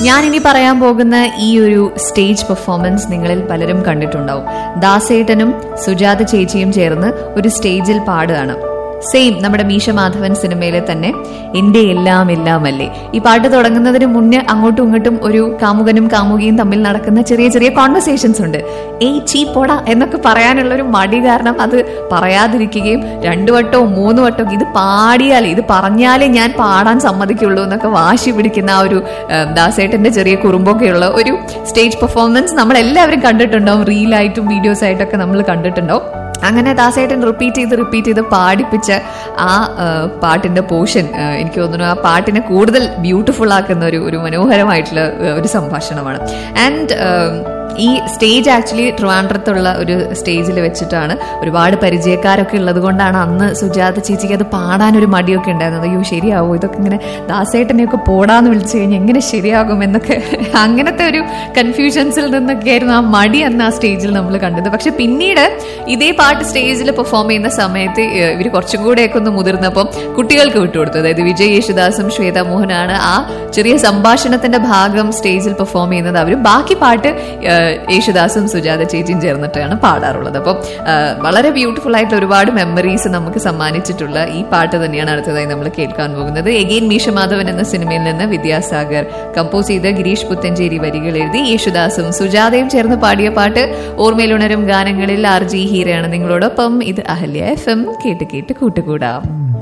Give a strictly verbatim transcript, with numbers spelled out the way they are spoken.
ഞാനിനി പറയാൻ പോകുന്ന ഈ ഒരു സ്റ്റേജ് പെർഫോമൻസ് നിങ്ങളിൽ പലരും കണ്ടിട്ടുണ്ടാവും. ദാസേട്ടനും സുജാത ചേച്ചിയും ചേർന്ന് ഒരു സ്റ്റേജിൽ പാടുകയാണ്. സെയിം നമ്മുടെ മീശ മാധവൻ സിനിമയിലെ തന്നെ എന്റെ എല്ലാം എല്ലാം അല്ലേ. ഈ പാട്ട് തുടങ്ങുന്നതിന് മുന്നേ അങ്ങോട്ടും ഇങ്ങോട്ടും ഒരു കാമുകനും കാമുകിയും തമ്മിൽ നടക്കുന്ന ചെറിയ ചെറിയ കോൺവെർസേഷൻസ് ഉണ്ട്. ഏയ് ചീ പോടാ എന്നൊക്കെ പറയാനുള്ള ഒരു മടി കാരണം അത് പറയാതിരിക്കുകയും രണ്ടു വട്ടവും മൂന്ന് വട്ടവും ഇത് പാടിയാലേ ഇത് പറഞ്ഞാലേ ഞാൻ പാടാൻ സമ്മതിക്കുള്ളൂ എന്നൊക്കെ വാശി പിടിക്കുന്ന ആ ഒരു ദാസേട്ടന്റെ ചെറിയ കുറുമ്പൊക്കെയുള്ള ഒരു സ്റ്റേജ് പെർഫോമൻസ് നമ്മൾ എല്ലാവരും കണ്ടിട്ടുണ്ടാവും. റീലായിട്ടും വീഡിയോസ് ആയിട്ടൊക്കെ നമ്മൾ കണ്ടിട്ടുണ്ടാവും. അങ്ങനെ ദാസേട്ടൻ റിപ്പീറ്റ് ചെയ്ത് റിപ്പീറ്റ് ചെയ്ത് പാടിപ്പിച്ച ആ പാട്ടിന്റെ പോർഷൻ എനിക്ക് തോന്നുന്നു ആ പാട്ടിനെ കൂടുതൽ ബ്യൂട്ടിഫുൾ ആക്കുന്ന ഒരു ഒരു മനോഹരമായിട്ടുള്ള ഒരു സംഭാഷണമാണ്. ആൻഡ് ഈ സ്റ്റേജ് ആക്ച്വലി ട്രിവാൻഡ്രത്തുള്ള ഒരു സ്റ്റേജിൽ വെച്ചിട്ടാണ്. ഒരുപാട് പരിചയക്കാരൊക്കെ ഉള്ളത് കൊണ്ടാണ് അന്ന് സുജാത ചേച്ചിക്ക് അത് പാടാനൊരു മടിയൊക്കെ ഉണ്ടായിരുന്നത്. അയ്യോ ശരിയാവോ, ഇതൊക്കെ ഇങ്ങനെ ദാസേട്ടനെയൊക്കെ പോടാന്ന് വിളിച്ചു കഴിഞ്ഞാൽ എങ്ങനെ ശരിയാകും എന്നൊക്കെ അങ്ങനത്തെ ഒരു കൺഫ്യൂഷൻസിൽ നിന്നൊക്കെ ആയിരുന്നു ആ മടി അന്ന് ആ സ്റ്റേജിൽ നമ്മൾ കണ്ടത്. പക്ഷെ പിന്നീട് ഇതേ പാട്ട് സ്റ്റേജിൽ പെർഫോം ചെയ്യുന്ന സമയത്ത് ഇവർ കുറച്ചും കൂടെയൊക്കെ ഒന്ന് മുതിർന്നപ്പം കുട്ടികൾക്ക് വിട്ടുകൊടുത്തു. അതായത് വിജയ് യേശുദാസും ശ്വേതാ മോഹനാണ് ആ ചെറിയ സംഭാഷണത്തിന്റെ ഭാഗം സ്റ്റേജിൽ പെർഫോം ചെയ്യുന്നത്. അവർ ബാക്കി പാട്ട് യേശുദാസും സുജാത ചേച്ചിയും ചേർന്നിട്ടാണ് പാടാറുള്ളത്. അപ്പം വളരെ ബ്യൂട്ടിഫുൾ ആയിട്ടുള്ള ഒരുപാട് മെമ്മറീസ് നമുക്ക് സമ്മാനിച്ചിട്ടുള്ള ഈ പാട്ട് തന്നെയാണ് അടുത്തതായി നമ്മൾ കേൾക്കാൻ പോകുന്നത്. എഗെയിൻ മീശ മാധവൻ എന്ന സിനിമയിൽ നിന്ന് വിദ്യാസാഗർ കമ്പോസ് ചെയ്ത് ഗിരീഷ് പുത്തഞ്ചേരി വരികൾ എഴുതി യേശുദാസും സുജാതയും ചേർന്ന് പാടിയ പാട്ട് ഓർമ്മയിലുണരും ഗാനങ്ങളിൽ ആർ ജി ഹീരയാണ് നിങ്ങളോടൊപ്പം. ഇത് അഹല്യ എഫ് എം. കേട്ട് കേട്ട് കൂട്ടുകൂടാം.